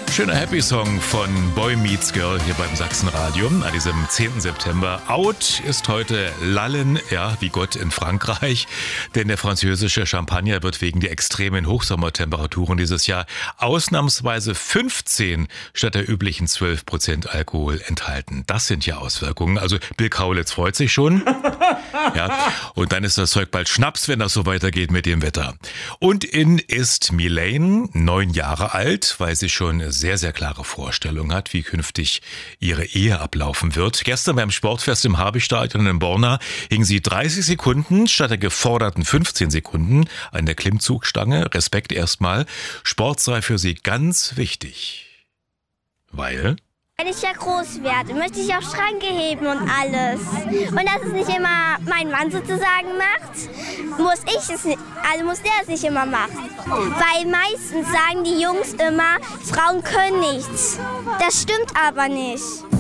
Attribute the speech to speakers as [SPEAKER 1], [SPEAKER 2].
[SPEAKER 1] Schöner Happy-Song von Boy Meets Girl hier beim Sachsenradio an diesem 10. September. Out ist heute Lallen, ja, wie Gott in Frankreich, denn der französische Champagner wird wegen der extremen Hochsommertemperaturen dieses Jahr ausnahmsweise 15 statt der üblichen 12% Alkohol enthalten. Das sind ja Auswirkungen. Also Bill Kaulitz freut sich schon. Ja, und dann ist das Zeug bald Schnaps, wenn das so weitergeht mit dem Wetter. Und in ist Milane, 9 Jahre alt, weil sie schon sehr, sehr klare Vorstellung hat, wie künftig ihre Ehe ablaufen wird. Gestern beim Sportfest im Habichtstadion in Borna hing sie 30 Sekunden statt der geforderten 15 Sekunden an der Klimmzugstange. Respekt erstmal. Sport sei für sie ganz wichtig. Weil...
[SPEAKER 2] Wenn ich ja groß werde, möchte ich auch Schranke heben und alles. Und dass es nicht immer mein Mann sozusagen macht, muss der es nicht immer machen. Weil meistens sagen die Jungs immer, Frauen können nichts. Das stimmt aber nicht.